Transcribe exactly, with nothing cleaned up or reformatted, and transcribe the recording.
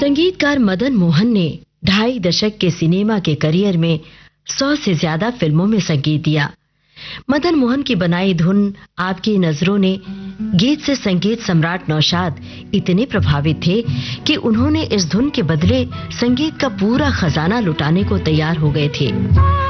संगीतकार मदन मोहन ने ढाई दशक के सिनेमा के करियर में सौ से ज्यादा फिल्मों में संगीत दिया। मदन मोहन की बनाई धुन आपकी नजरों ने गीत से संगीत सम्राट नौशाद इतने प्रभावित थे कि उन्होंने इस धुन के बदले संगीत का पूरा खजाना लुटाने को तैयार हो गए थे।